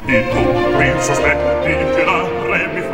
E tu, prinzo, aspetti che la re mi